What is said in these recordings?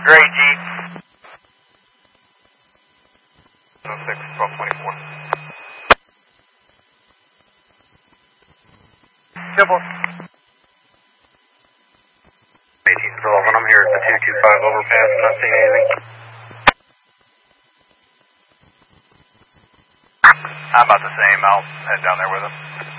Great, Jeep. 06, 1224. Simple. 1812, I'm here at the 225 overpass, I'm not seeing anything. How about the same? I'll head down there with him.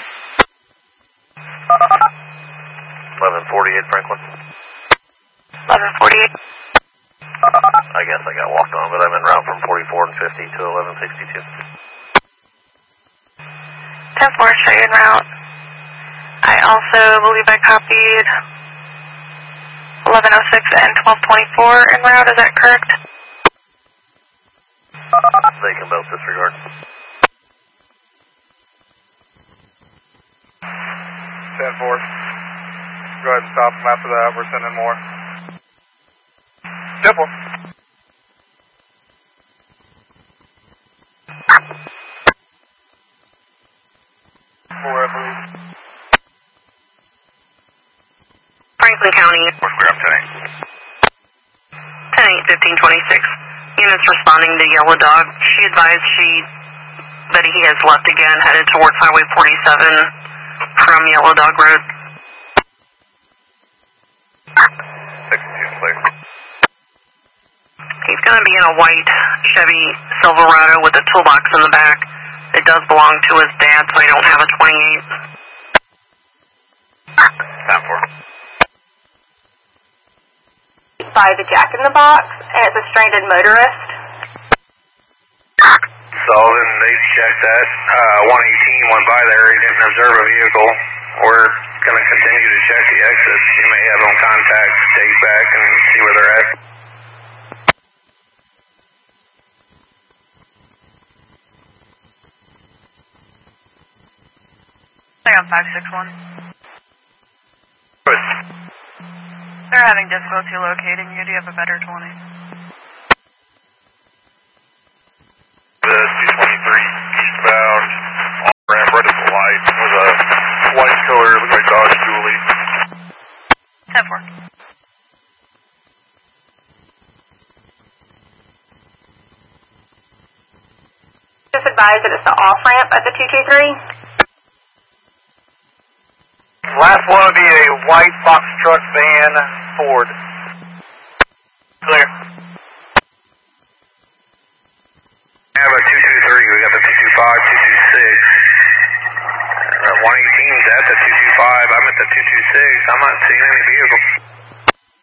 1148 Franklin. 1148. I guess I got walked on, but I'm en route from 44 and 50 to 1162. 10-4, show you en route. I also believe I copied 1106 and 1224 en route, is that correct? They can both disregard. 10-4. Go ahead and stop them after that. We're sending more. Simple. Four, I believe. Franklin County. We're clear up today. 10-8-15-26. Units responding to Yellow Dog. She advised that he has left again, headed towards Highway 47 from Yellow Dog Road. 62 clear. He's going to be in a white Chevy Silverado with a toolbox in the back. It does belong to his dad, so I don't have a 28. 10-4. By the Jack in the Box, and it's a stranded motorist. Sullivan, they checked that. 118 went by there. He didn't observe a vehicle. We're going to continue to check the exits. You may have them contact Take Back and see where they're at. Stay on 561. Good. They're having difficulty locating you. Do you have a better 20? The 223 eastbound on ramp right at the light with a white color, looks like Dodge Dually. 10-4. Just advised that it's the off-ramp at the 223. Last one will be a white box truck van Ford. Clear. We have a 223. We got the 225, 226. 118's at the 225. I'm at the 226. I'm not seeing any vehicles.